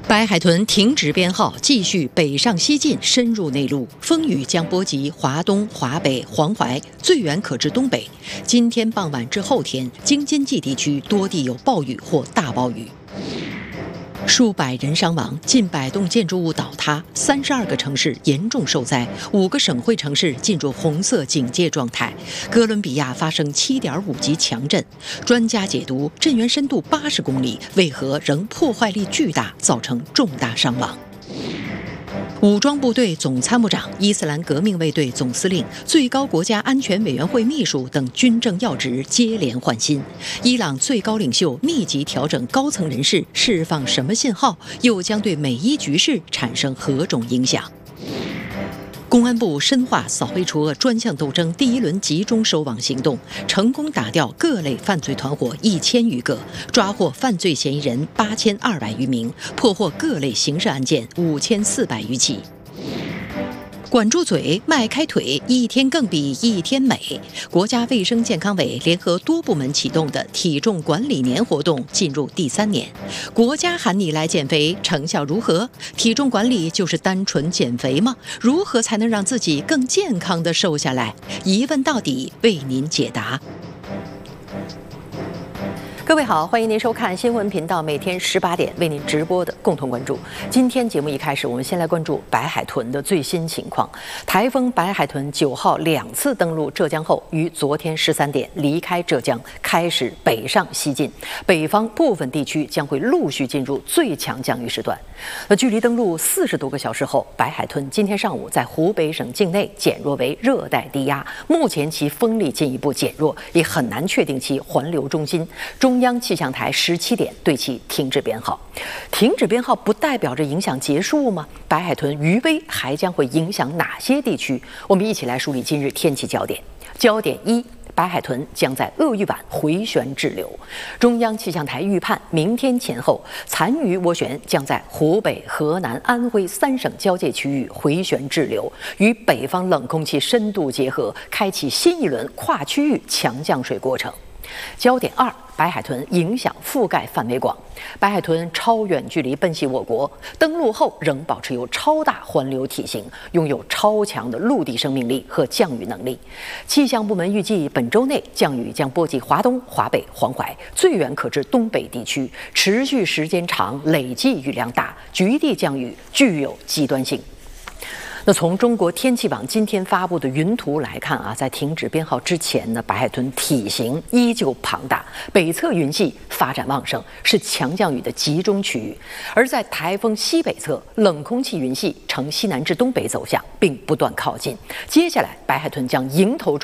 白海豚停止编号，继续北上西进，深入内陆，风雨将波及华东、华北、黄淮，最远可至东北。今天傍晚至后天，京津冀地区多地有暴雨或大暴雨。数百人伤亡，近100栋建筑物倒塌，32个城市严重受灾，5个省会城市进入红色警戒状态。哥伦比亚发生7.5级强震，专家解读震源深度80公里，为何仍破坏力巨大，造成重大伤亡。武装部队总参谋长、伊斯兰革命卫队总司令、最高国家安全委员会秘书等军政要职接连换新。伊朗最高领袖密集调整高层人事，释放什么信号？又将对美伊局势产生何种影响？公安部深化扫黑除恶专项斗争第1轮集中收网行动，成功打掉各类犯罪团伙1000余个，抓获犯罪嫌疑人8200余名，破获各类刑事案件5400余起。管住嘴，迈开腿，一天更比一天美。国家卫生健康委联合多部门启动的体重管理年活动进入第3年。国家喊你来减肥，成效如何？体重管理就是单纯减肥吗？如何才能让自己更健康地瘦下来？一问到底，为您解答。各位好，欢迎您收看新闻频道每天18点为您直播的共同关注。今天节目一开始，我们先来关注白海豚的最新情况。台风白海豚9号2次登陆浙江后，于昨天13点离开浙江，开始北上西进。北方部分地区将会陆续进入最强降雨时段。距离登陆40多个小时后，白海豚今天上午在湖北省境内减弱为热带低压，目前其风力进一步减弱，也很难确定其环流中心。中央气象台17点对其停止编号。停止编号不代表着影响结束吗？白海豚余威还将会影响哪些地区？我们一起来梳理今日天气焦点。焦点1：白海豚将在鄂豫皖回旋滞留。中央气象台预判，明天前后，残余涡旋将在湖北、河南、安徽3省交界区域回旋滞留，与北方冷空气深度结合，开启新一轮跨区域强降水过程。焦点2：白海豚影响覆盖范围广。白海豚超远距离奔袭我国，登陆后仍保持有超大环流体型，拥有超强的陆地生命力和降雨能力。气象部门预计，本周内降雨将波及华东、华北、黄淮，最远可至东北地区，持续时间长，累计雨量大，局地降雨具有极端性。那从中国天气网今天发布的云图来看啊，在停止编号之前呢，白海豚体型依旧庞大，北侧云系发展旺盛，是强降雨的集中区域；而在台风西北侧，冷空气云系呈西南至东北走向，并不断靠近。接下来，白海豚将迎头